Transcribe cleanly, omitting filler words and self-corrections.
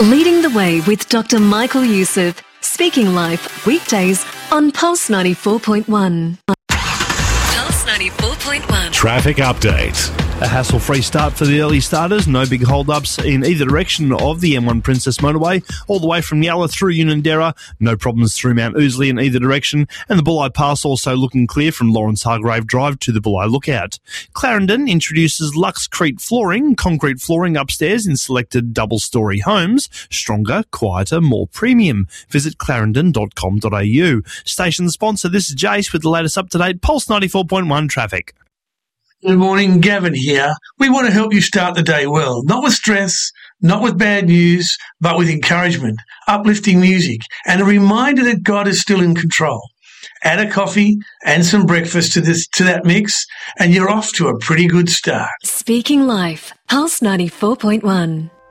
Leading the Way with Dr. Michael Youssef. Speaking Life, weekdays on Pulse 94.1. Pulse 94.1. Traffic update. A hassle-free start for the early starters. No big hold-ups in either direction of the M1 Princess Motorway, all the way from Yalla through Unanderra. No problems through Mount Ousley in either direction. And the Bulli Pass also looking clear from Lawrence Hargrave Drive to the Bulli Lookout. Clarendon introduces Luxcrete flooring, concrete flooring upstairs in selected double-storey homes. Stronger, quieter, more premium. Visit clarendon.com.au. Station sponsor, this is Jace with the latest up-to-date Pulse 94.1 traffic. Good morning, Gavin here. We want to help you start the day well, not with stress, not with bad news, but with encouragement, uplifting music, and a reminder that God is still in control. Add a coffee and some breakfast to that mix, and you're off to a pretty good start. Speaking Life, Pulse 94.1.